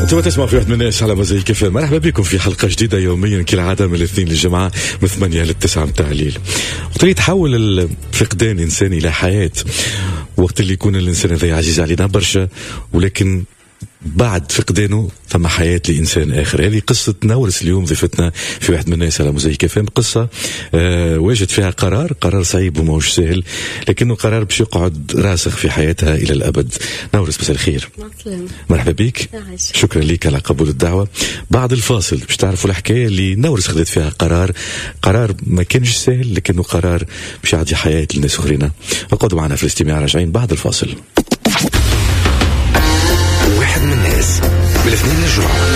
انتم تسمعوا في واحد من الناس على مزيك FM. مرحبا بكم في حلقة جديدة يوميا كالعادة من الاثنين للجمعة من 8 ل 9 متاع الليل. وقت اللي يتحول الفقدان إنسان إلى حياة، وقت اللي يكون الإنسان هذا عزيز علينا برشا، ولكن بعد فقدانه ثم حياة لإنسان آخر. هذه قصة نورس اليوم ضيفتنا في واحد من الناس على مزيك FM. قصة واجد فيها قرار صعيب وماهوش سهل، لكنه قرار باش يقعد راسخ في حياتها إلى الأبد. نورس مساء الخير. مرحبا بك، شكرا لك على قبول الدعوة. بعد الفاصل باش تعرفوا الحكاية اللي نورس خذت فيها قرار ما كانش سهل، لكنه قرار باش يعطي حياة للناس أخرين. اقعدوا معنا في الاستماع، راجعين بعد الفاصل. واحد من الناس من الاثنين للجمعة